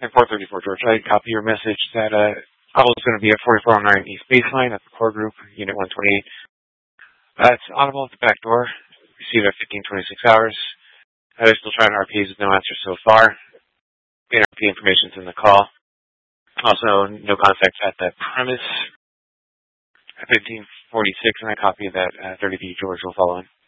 And 434 George, I copy your message that I was going to be at 4409 East Baseline at the core group, Unit 128. It's audible at the back door. Received at 15:26 hours. They're still trying RPs with no answer so far. NRP information's in the call. Also, no contact at the premise. At 15:46, and I copy that 30B George will follow in.